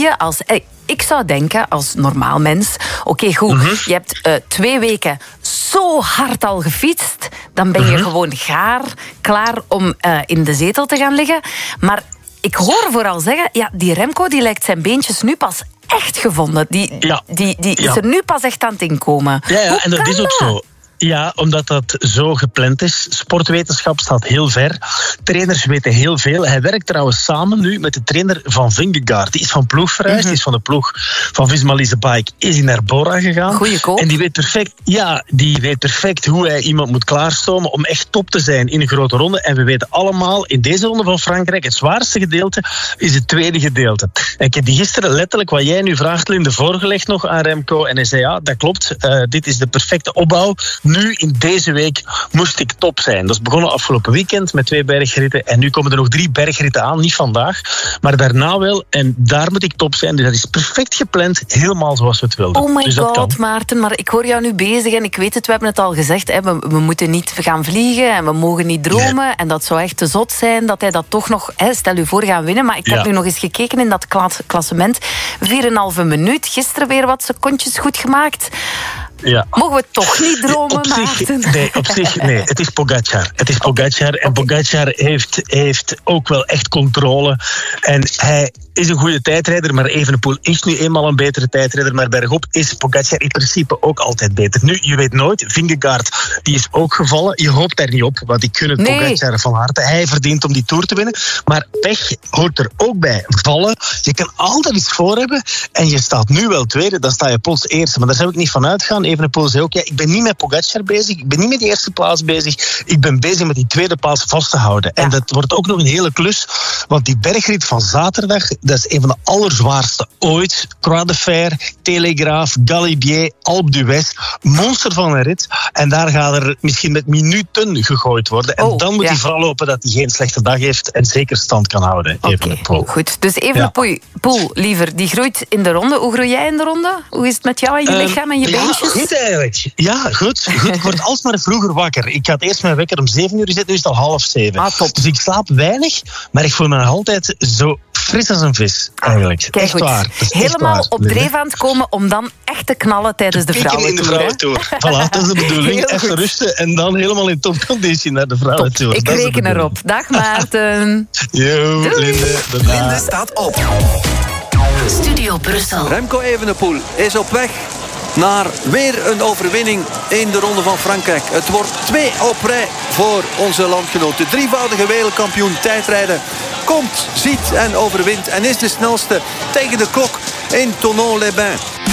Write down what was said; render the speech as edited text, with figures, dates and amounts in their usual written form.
je als... Ik zou denken, als normaal mens... Oké, goed, je hebt 2 weken zo hard al gefietst... dan ben je gewoon klaar om in de zetel te gaan liggen. Maar ik hoor vooral zeggen... Ja, die Remco die lijkt zijn beentjes nu pas echt gevonden. Die is er nu pas echt aan het inkomen. Ja, en dat is ook zo. Ja, omdat dat zo gepland is. Sportwetenschap staat heel ver. Trainers weten heel veel. Hij werkt trouwens samen nu met de trainer van Vingegaard. Die is van ploeg verhuisd, die is van de ploeg van Visma Bike, is naar Bora gegaan. Goeie koop. En die weet perfect hoe hij iemand moet klaarstomen om echt top te zijn in een grote ronde. En we weten allemaal, in deze ronde van Frankrijk, het zwaarste gedeelte is het tweede gedeelte. En ik heb die gisteren letterlijk, wat jij nu vraagt, Linde, voorgelegd nog aan Remco. En hij zei, ja, dat klopt. Dit is de perfecte opbouw. Nu, in deze week, moest ik top zijn. Dat is begonnen afgelopen weekend met 2 bergritten. En nu komen er nog 3 bergritten aan. Niet vandaag, maar daarna wel. En daar moet ik top zijn. Dus dat is perfect gepland. Helemaal zoals we het wilden. Oh my dus god, Maarten. Maar ik hoor jou nu bezig. En ik weet het, we hebben het al gezegd. Hè, we moeten niet gaan vliegen. En we mogen niet dromen. Nee. En dat zou echt te zot zijn dat hij dat toch nog... stel u voor, gaan winnen. Maar ik heb nu nog eens gekeken in dat klassement. 4,5 minuut. Gisteren weer wat secondjes goed gemaakt. Ja. Mogen we toch niet dromen, Maarten? Op zich, nee. Het is Pogačar. En Pogačar heeft ook wel echt controle. En hij is een goede tijdrijder, maar Evenepoel is nu eenmaal een betere tijdrijder. Maar bergop is Pogačar in principe ook altijd beter. Nu, je weet nooit, Vingegaard, die is ook gevallen. Je hoopt daar niet op, want ik gun het Pogačar van harte. Hij verdient om die Tour te winnen. Maar pech hoort er ook bij. Vallen, je kan altijd iets voor hebben. En je staat nu wel tweede, dan sta je plots eerste. Maar daar zou ik niet van uitgaan. Evenepoel zei ook, ik ben niet met Pogačar bezig. Ik ben niet met die eerste plaats bezig. Ik ben bezig met die tweede plaats vast te houden. Ja. En dat wordt ook nog een hele klus. Want die bergrit van zaterdag, dat is een van de allerzwaarste ooit. Croix de Fer, Telegraaf, Galibier, Alpe d'Huez. Monster van een rit. En daar gaat er misschien met minuten gegooid worden. En dan moet hij vooral hopen dat hij geen slechte dag heeft en zeker stand kan houden. Evenepoel. Goed, dus Evenepoel, liever, die groeit in de ronde. Hoe groei jij in de ronde? Hoe is het met jou en je lichaam en je beentjes? Goed eigenlijk. Ja, goed. Ik word alsmaar vroeger wakker. Ik had eerst mijn wekker om 7 uur zetten, nu is het al 6:30. Dus ik slaap weinig, maar ik voel me nog altijd zo fris als een vis, eigenlijk. Kijk, echt waar. Helemaal op dreef aan het komen om dan echt te knallen tijdens de vrouwentour. Voilà, dat is de bedoeling. Even rusten en dan helemaal in topconditie naar de vrouwentour. Ik reken erop. Dag Maarten. Yo, Linde. Linde staat op. Studio Brussel. Remco Evenepoel is op weg naar weer een overwinning in de Ronde van Frankrijk. Het wordt 2 op rij voor onze landgenoot. De 3-voudige wereldkampioen tijdrijden komt, ziet en overwint en is de snelste tegen de klok in Thonon-les-Bains.